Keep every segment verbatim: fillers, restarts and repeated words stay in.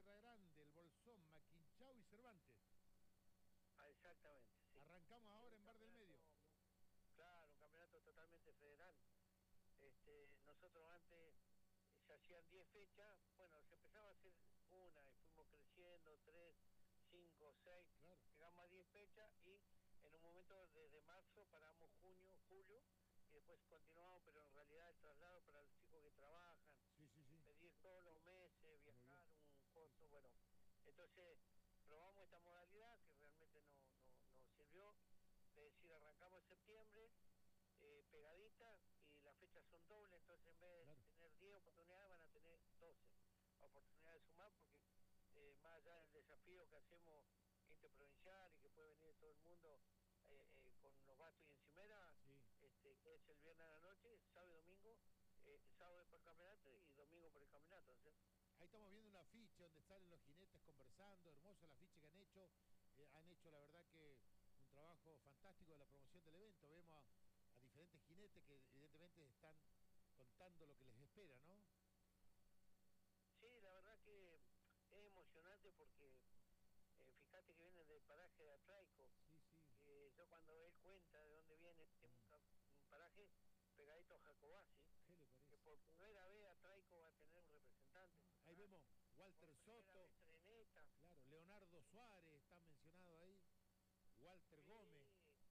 Sierra Grande, el Bolsón, Maquinchao y Cervantes. Ah, exactamente, sí. Arrancamos ahora en Bar del Medio. Claro, un campeonato totalmente federal. Este, nosotros antes se hacían diez fechas, bueno, se empezaba a hacer una y fuimos creciendo, tres, cinco, seis, claro. llegamos a diez fechas y en un momento desde marzo paramos junio, julio y después continuamos, pero en realidad el traslado para los chicos que trabajan, sí, sí, sí. pedir todos los meses, viajar, un costo, bueno, entonces probamos esta modalidad que realmente no, no, no sirvió, de decir arrancamos en septiembre, eh, pegadita y las fechas son dobles, entonces en vez de claro. tener diez oportunidades van a tener doce oportunidades de sumar, porque eh, más allá del desafío que hacemos interprovincial y que puede venir de todo el mundo eh, eh, con los bastos y encimera, sí. este, que es el viernes a la noche, sábado y domingo, eh, sábado por el campeonato y domingo por el campeonato, ¿sí? Ahí estamos viendo una afiche donde salen los jinetes conversando, hermosa la afiche que han hecho, eh, han hecho la verdad que un trabajo fantástico de la promoción del evento, vemos a, a diferentes jinetes que evidentemente están contando lo que les espera, ¿no? Sí, la verdad que es emocionante porque eh, fíjate que vienen del paraje de Atraico, sí, sí. Eh, yo cuando él cuenta de dónde viene, es un, un paraje pegadito a Jacobasi, ¿qué le parece? Que por primera vez Atraico va a tener un representante. Ah, ahí vemos Walter Soto, claro, Leonardo Suárez está mencionado ahí, Walter sí, Gómez.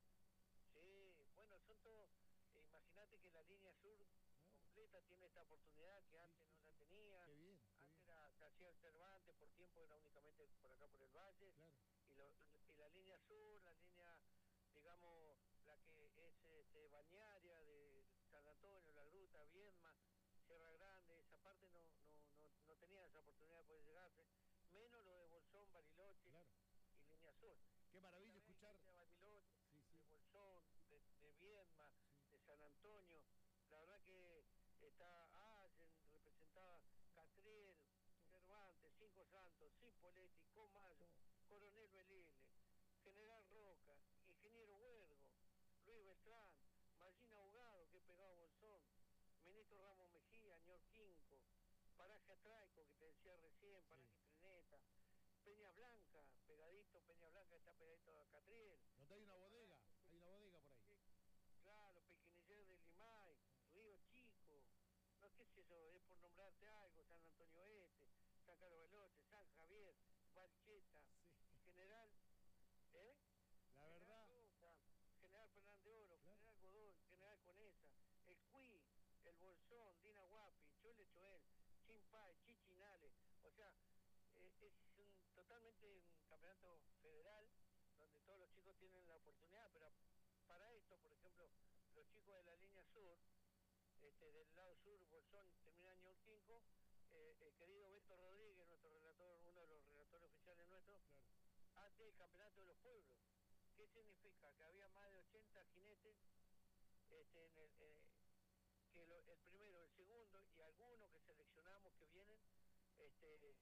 Sí, bueno, son todos, eh, imagínate que la línea sur claro. completa tiene esta oportunidad que sí, antes sí, no sí. la tenía. Qué bien, qué antes bien. Era, se hacía el Cervantes, por tiempo era únicamente por acá por el valle. Claro. Y, lo, y la línea sur, la línea, digamos, la que es este, balnearia de San Antonio, La Gruta, Viedma, Sierra Grande, esa parte no, no, no, no tenía esa oportunidad de poder llegarse, menos lo de Bolsón, Bariloche claro. y línea sur. Qué maravilla escuchar. De Bariloche, sí, sí. de Bolsón, de, de Viedma, sí. de San Antonio, la verdad que está Allen, representada Catriel, Cervantes, Cinco Santos, Cipoletti, Comayo, oh. Coronel Belile, General Roca, Ingeniero Huergo, Luis Beltrán, Magina Ahogado, que es pegado a Bolsón, Ministro Ramos Mejía, Ñorquinco, Paraje Atraico, que te decía recién, Paraje sí. Trineta, Peña Blanca, pegadito, Peña Blanca está pegadito a Catriel. ¿Dónde hay una bodega? Hay una bodega por ahí. Claro, Pequiniller de Limay, Río Chico, no qué sé yo, es por nombrarte algo, San Antonio Este, San Carlos Veloche, San Javier, Valcheta, sí. General, ¿eh? La General verdad. Rosa, General Fernández Oro, claro. General Godoy, General Conesa, el Cui, el Bolsón, Dina Guapi, Chole Choel, Chimpay, Chichinales, o sea, eh, es un, totalmente un campeonato federal donde todos los chicos tienen la oportunidad, pero para esto, por ejemplo, los chicos de la línea sur, este, del lado sur, Bolsón, termina año cinco, eh, el querido Beto Rodríguez, nuestro relator, uno de los relatores oficiales nuestros, claro. hace el campeonato de los pueblos. ¿Qué significa? Que había más de ochenta jinetes este, en el, eh, que lo, el primero, el segundo y algunos que seleccionamos que vienen, este,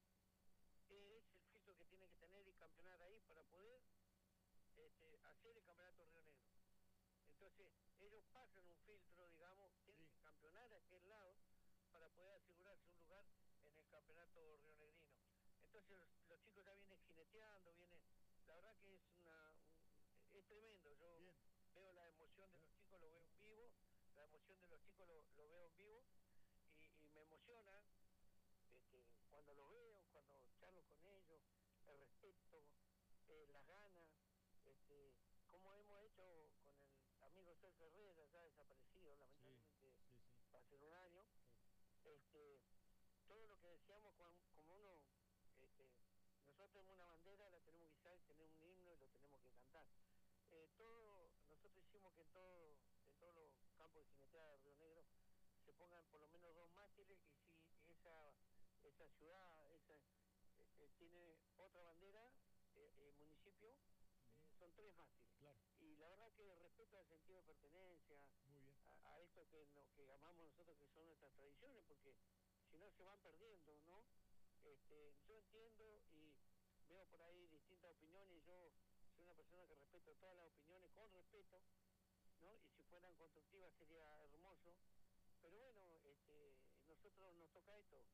es el filtro que tiene que tener y campeonar ahí para poder este, hacer el campeonato Río Negro. Entonces, ellos pasan un filtro, digamos, tienen sí. que campeonar a aquel lado para poder asegurarse un lugar en el campeonato rionegrino. Entonces, los, los chicos ya vienen jineteando, vienen, la verdad que es una, un, es tremendo. Yo Bien. veo la emoción de los chicos, lo veo en vivo, la emoción de los chicos lo, lo veo en vivo y, y me emociona este, cuando lo veo, cuando charlo con ellos, el respeto, eh, las ganas, este, como hemos hecho con el amigo Sergio Herrera, ya desaparecido, lamentablemente sí, sí, sí. hace un año, sí. este, todo lo que decíamos como, como uno, este, nosotros tenemos una bandera, la tenemos que izar, tenemos un himno y lo tenemos que cantar. Eh, todo, nosotros hicimos que en todo, en todos los campos de jineteada de Río Negro se pongan por lo menos dos mástiles y si esa esa ciudad esa eh, tiene otra bandera, eh, el municipio, eh, son tres mástiles. Claro. Y la verdad que respeto al sentido de pertenencia, Muy bien. A, a esto que, no, que amamos nosotros, que son nuestras tradiciones, porque si no se van perdiendo, ¿no? Este, yo entiendo y veo por ahí distintas opiniones, y yo soy una persona que respeto todas las opiniones con respeto, ¿no? Y si fueran constructivas sería hermoso. Pero bueno, este, nosotros nos toca esto,